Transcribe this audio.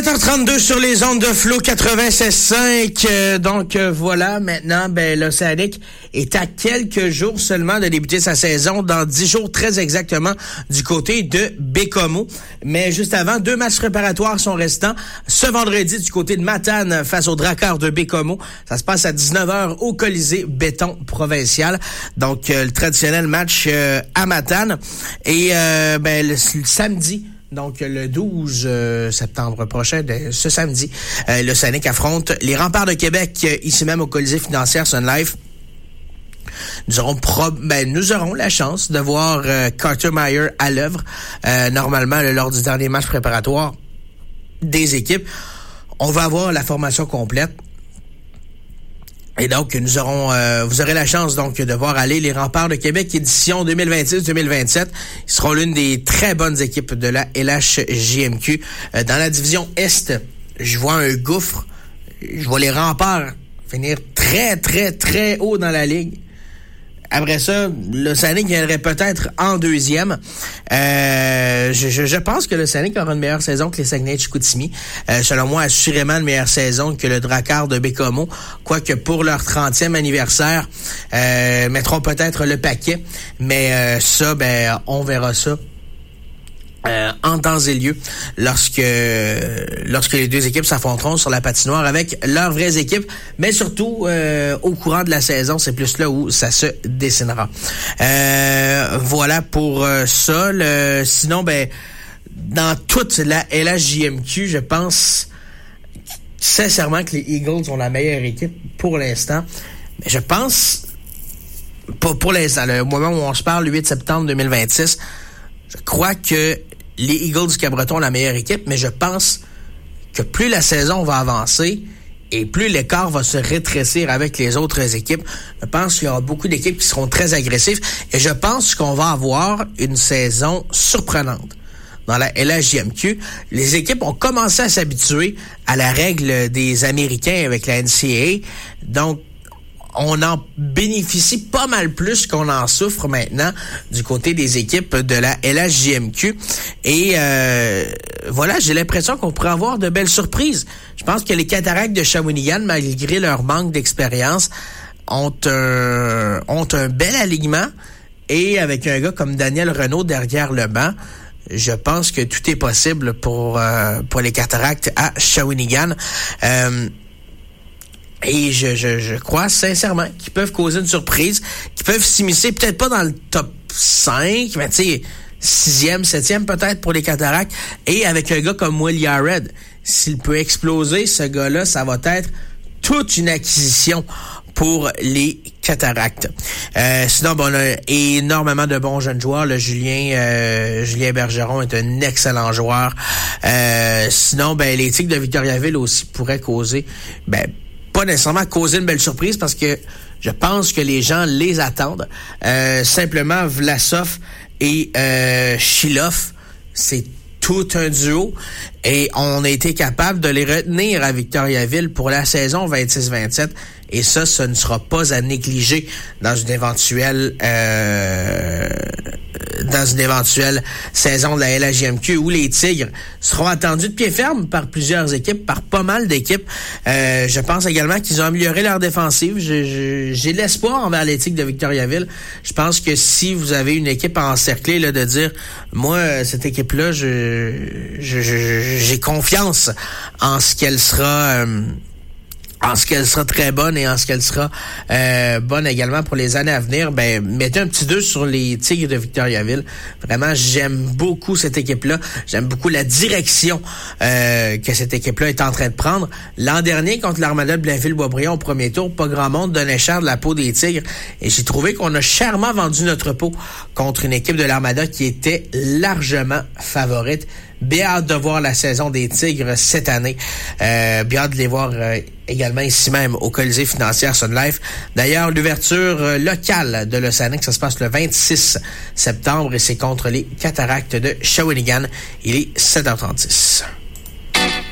7h32 sur les ondes de Flow 96.5. Voilà, maintenant, l'Océanic est à quelques jours seulement de débuter sa saison, dans 10 jours très exactement, du côté de Bécomo. Mais juste avant, 2 matchs préparatoires sont restants. Ce vendredi, du côté de Matane, face aux Dracars de Bécomo. Ça se passe à 19h au Colisée Béton Provincial. Donc, le traditionnel match à Matane. Et le samedi, donc le 12 septembre prochain, ce samedi, l'Océanic affronte les Remparts de Québec, ici même au Colisée Financière Sun Life. Nous aurons la chance de voir Carter Meyer à l'œuvre, normalement lors du dernier match préparatoire des équipes. On va avoir la formation complète. Et donc, vous aurez la chance donc de voir aller les Remparts de Québec édition 2026-2027. Ils seront l'une des très bonnes équipes de la LHJMQ. Dans la division Est, je vois un gouffre. Je vois les Remparts finir très, très, très haut dans la ligue. Après ça, l'Océanic viendrait peut-être en deuxième. Je pense que l'Océanic aura une meilleure saison que les Saguenay-Chicoutimi. Selon moi, assurément une meilleure saison que le Drakkar de Bécomo. Quoique pour leur 30e anniversaire, mettront peut-être le paquet. Mais on verra ça en temps et lieu lorsque les deux équipes s'affronteront sur la patinoire avec leurs vraies équipes, mais surtout au courant de la saison, c'est plus là où ça se dessinera. Voilà pour ça. Sinon, dans toute la LHJMQ, je pense sincèrement que les Eagles ont la meilleure équipe pour l'instant. Mais je pense, pour l'instant, le moment où on se parle, le 8 septembre 2026, je crois que les Eagles du Cap-Breton ont la meilleure équipe, mais je pense que plus la saison va avancer et plus l'écart va se rétrécir avec les autres équipes, je pense qu'il y aura beaucoup d'équipes qui seront très agressives et je pense qu'on va avoir une saison surprenante. Dans la LHJMQ, les équipes ont commencé à s'habituer à la règle des Américains avec la NCAA, donc on en bénéficie pas mal plus qu'on en souffre maintenant du côté des équipes de la LHJMQ. Et voilà, j'ai l'impression qu'on pourrait avoir de belles surprises. Je pense que les Cataractes de Shawinigan, malgré leur manque d'expérience, ont un bel alignement. Et avec un gars comme Daniel Renaud derrière le banc, je pense que tout est possible pour les Cataractes à Shawinigan. Et je crois sincèrement qu'ils peuvent causer une surprise, qu'ils peuvent s'immiscer peut-être pas dans le top 5, mais tu sais, 6e, 7e peut-être pour les Cataractes. Et avec un gars comme Will Yared, s'il peut exploser, ce gars-là, ça va être toute une acquisition pour les Cataractes. Sinon, on a énormément de bons jeunes joueurs. Le Julien Bergeron est un excellent joueur. Sinon, les Tigres de Victoriaville aussi pourraient causer, pas nécessairement causer une belle surprise parce que je pense que les gens les attendent. Simplement, Vlasov et Shilov, c'est tout un duo et on a été capable de les retenir à Victoriaville pour la saison 26-27 et ça ne sera pas à négliger dans une éventuelle saison de la LHJMQ où les Tigres seront attendus de pied ferme par plusieurs équipes, par pas mal d'équipes. Je pense également qu'ils ont amélioré leur défensive. J'ai l'espoir envers les Tigres de Victoriaville. Je pense que si vous avez une équipe encerclée, là, de dire, moi, cette équipe-là, j'ai confiance en ce qu'elle sera... en ce qu'elle sera très bonne et en ce qu'elle sera bonne également pour les années à venir, mettez un petit 2 sur les Tigres de Victoriaville. Vraiment, j'aime beaucoup cette équipe-là. J'aime beaucoup la direction que cette équipe-là est en train de prendre. L'an dernier, contre l'Armada de Blainville-Boisbriand au premier tour, pas grand monde donnait cher de la peau des Tigres. Et j'ai trouvé qu'on a chèrement vendu notre peau contre une équipe de l'Armada qui était largement favorite. Bien hâte de voir la saison des Tigres cette année. Bien hâte de les voir également ici même au Colisée Financière Sun Life. D'ailleurs, l'ouverture locale de l'Océanic, ça se passe le 26 septembre et c'est contre les Cataractes de Shawinigan. Il est 7h36.